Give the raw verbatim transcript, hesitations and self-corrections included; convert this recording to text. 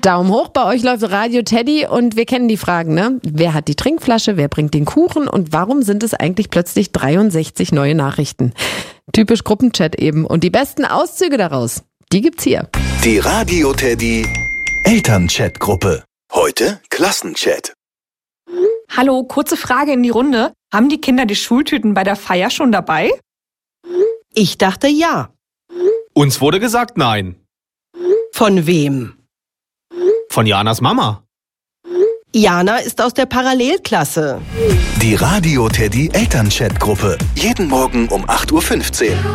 Daumen hoch, bei euch läuft Radio Teddy und wir kennen die Fragen, ne? Wer hat die Trinkflasche, wer bringt den Kuchen und warum sind es eigentlich plötzlich dreiundsechzig neue Nachrichten? Typisch Gruppenchat eben. Und die besten Auszüge daraus, die gibt's hier. Die Radio Teddy Elternchat-Gruppe. Heute Klassenchat. Hallo, kurze Frage in die Runde. Haben die Kinder die Schultüten bei der Feier schon dabei? Ich dachte ja. Uns wurde gesagt nein. Von wem? Von Janas Mama. Jana ist aus der Parallelklasse. Die Radio Teddy Elternchat-Gruppe. Jeden Morgen um acht Uhr fünfzehn.